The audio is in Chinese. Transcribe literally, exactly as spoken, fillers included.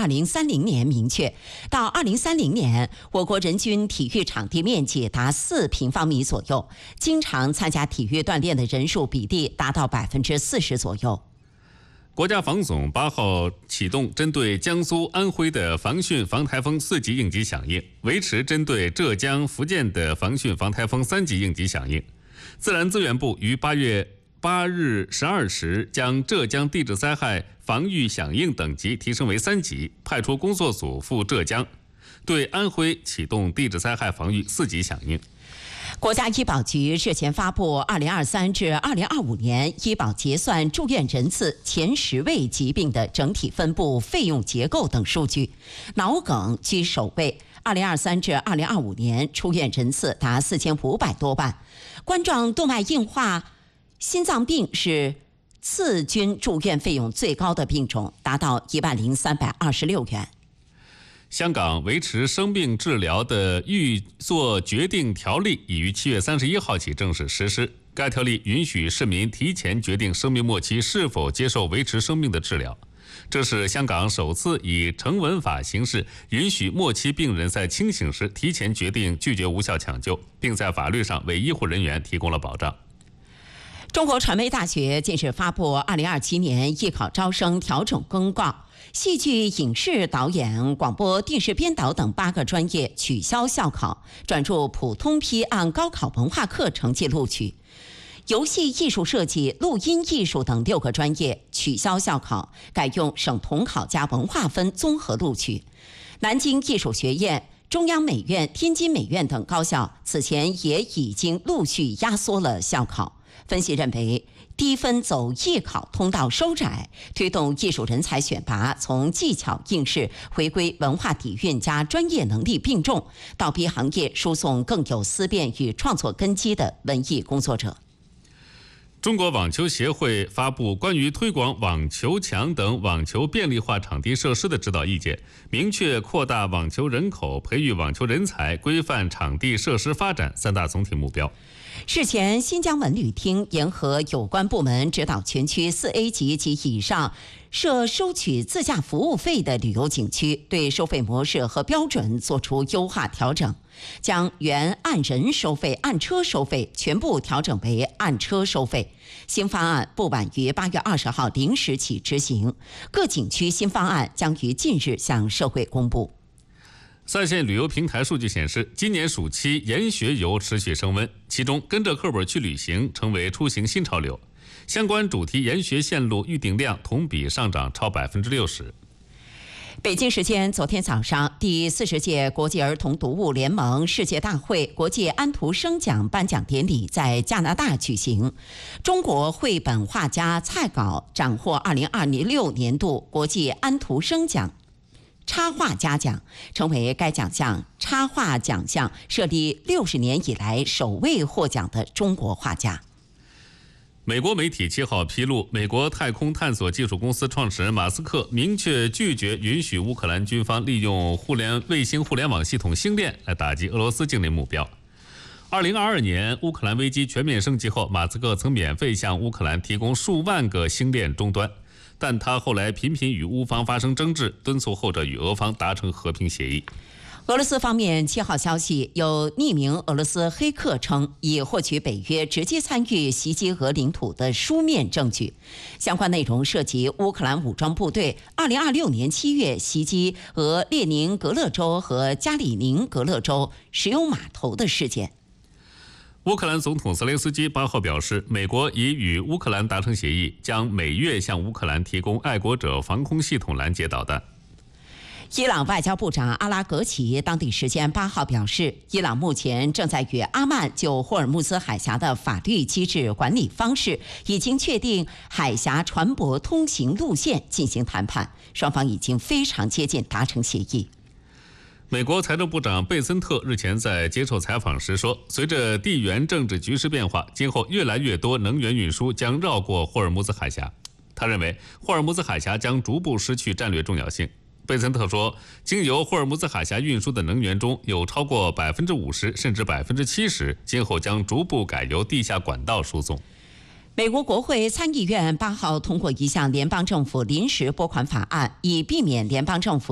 二零三零年明确，到二零三零年，我国人均体育场地面积达四平方米左右，经常参加体育锻炼的人数比例达到百分之四十左右。 国家防总八号启动针对江苏、安徽的防汛防台风四级应急响应，维持针对浙江、福建的防汛防台风三级应急响应。自然资源部于八月八日十二时将浙江地质灾害防御响应等级提升为三级，派出工作组赴浙江；对安徽启动地质灾害防御四级响应。 国家医保局日前发布二零二三至二零二五年医保结算住院人次前十位疾病的整体分布、费用结构等数据，脑梗居首位。二零二三至二零二五年出院人次达四千五百多万，冠状动脉硬化、心脏病是次均住院费用最高的病种，达到一万零三百二十六元。 香港维持生命治疗的预做决定条例已于七月三十一号起正式实施。该条例允许市民提前决定生命末期是否接受维持生命的治疗。这是香港首次以成文法形式允许末期病人在清醒时提前决定拒绝无效抢救，并在法律上为医护人员提供了保障。 中国传媒大学近日发布二零二七年艺考招生调整公告，戏剧、影视导演、广播电视编导等八个专业取消校考，转入普通批按高考文化课成绩录取。游戏艺术设计、录音艺术等六个专业取消校考，改用省统考加文化分综合录取。南京艺术学院、中央美院、天津美院等高校此前也已经陆续压缩了校考。分析认为，低分走艺考通道收窄，推动艺术人才选拔从技巧应试回归文化底蕴加专业能力并重，倒逼行业输送更有思辨与创作根基的文艺工作者。 中国网球协会发布关于推广网球场等网球便利化场地设施的指导意见，明确扩大网球人口、培育网球人才、规范场地设施发展三大总体目标。 日前，新疆文旅厅联合有关部门指导全区四 A 级及以上设收取自驾服务费的旅游景区，对收费模式和标准作出优化调整，将原按人收费、按车收费全部调整为按车收费。新方案不晚于八月二十号零时起执行，各景区新方案将于近日向社会公布。 在线旅游平台数据显示，今年暑期研学游持续升温，其中跟着课本去旅行成为出行新潮流，相关主题研学线路预订量同比上涨超百分之六十。 北京时间昨天早上，第四十届国际儿童读物联盟世界大会国际安徒生奖颁奖典礼在加拿大举行。中国绘本画家蔡镐斩获二零二六年度国际安徒生奖插画家奖，成为该奖项插画奖项设立六十年以来首位获奖的中国画家。 美国媒体七号披露，美国太空探索技术公司创始人马斯克明确拒绝允许乌克兰军方利用互联卫星互联网系统星链来打击俄罗斯境内目标。二零二二年乌克兰危机全面升级后，马斯克曾免费向乌克兰提供数万个星链终端，但他后来频频与乌方发生争执，敦促后者与俄方达成和平协议。 俄罗斯方面七号消息，有匿名俄罗斯黑客称已获取北约直接参与袭击俄领土的书面证据，相关内容涉及乌克兰武装部队二零二六年七月袭击俄列宁格勒州和加里宁格勒州石油码头的事件。 乌克兰总统泽连斯基八号表示，美国已与乌克兰达成协议，将每月向乌克兰提供爱国者防空系统拦截导弹。 伊朗外交部长阿拉格齐当地时间八号表示，伊朗目前正在与阿曼就霍尔木兹海峡的法律机制管理方式，已经确定海峡船舶通行路线进行谈判，双方已经非常接近达成协议。 美国财政部长贝森特日前在接受采访时说，随着地缘政治局势变化，今后越来越多能源运输将绕过霍尔木兹海峡。他认为，霍尔木兹海峡将逐步失去战略重要性。贝森特说，经由霍尔木兹海峡运输的能源中有超过百分之五十甚至百分之七十，今后将逐步改由地下管道输送。 美国国会参议院八号通过一项联邦政府临时拨款法案，以避免联邦政府